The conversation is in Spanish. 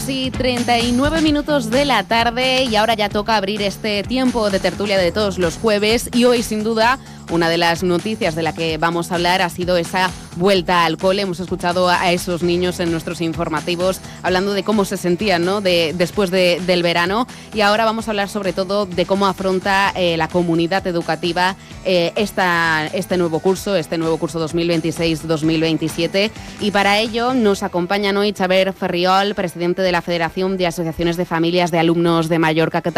Sí, 39 minutos de la tarde y ahora ya toca abrir este tiempo de tertulia de todos los jueves y hoy sin duda una de las noticias de la que vamos a hablar ha sido esa vuelta al cole. Hemos escuchado a esos niños en nuestros informativos hablando de cómo se sentían, ¿no? después del verano, y ahora vamos a hablar sobre todo de cómo afronta la comunidad educativa este nuevo curso 2026-2027, y para ello nos acompañan hoy Xavier Ferriol, presidente de la Federación de Asociaciones de Familias de Alumnos de Mallorca. ¿Qué tal?